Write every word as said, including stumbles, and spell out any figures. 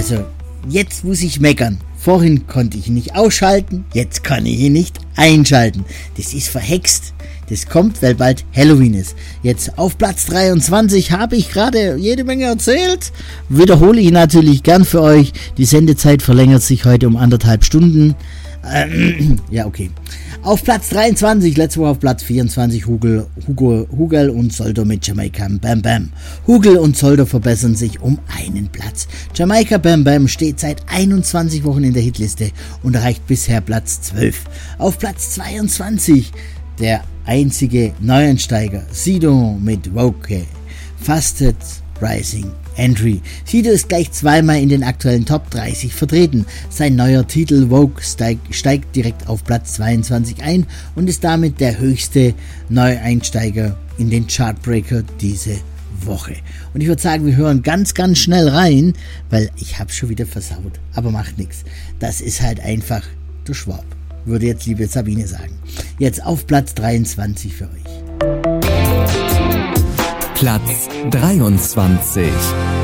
Also, jetzt muss ich meckern. Vorhin konnte ich ihn nicht ausschalten, jetzt kann ich ihn nicht einschalten. Das ist verhext. Das kommt, weil bald Halloween ist. Jetzt auf Platz dreiundzwanzig habe ich gerade jede Menge erzählt. Wiederhole ich natürlich gern für euch. Die Sendezeit verlängert sich heute um anderthalb Stunden. Ähm, ja, okay. Auf Platz dreiundzwanzig, letzte Woche auf Platz vierundzwanzig, Hugel, Hugo, Hugel und Soldo mit Jamaika Bam Bam. Hugel und Soldo verbessern sich um einen Platz. Jamaika Bam Bam steht seit einundzwanzig Wochen in der Hitliste und erreicht bisher Platz zwölf. Auf Platz zweiundzwanzig, der einzige Neueinsteiger, Sido mit Woke, Fasted Rising Entry. Sido ist gleich zweimal in den aktuellen Top dreißig vertreten. Sein neuer Titel Woke steigt, steigt direkt auf Platz zweiundzwanzig ein und ist damit der höchste Neueinsteiger in den Chartbreaker diese Woche. Und ich würde sagen, wir hören ganz, ganz schnell rein, weil ich habe schon wieder versaut. Aber macht nichts. Das ist halt einfach der Schwab, würde jetzt liebe Sabine sagen. Jetzt auf Platz dreiundzwanzig für euch. Platz dreiundzwanzig.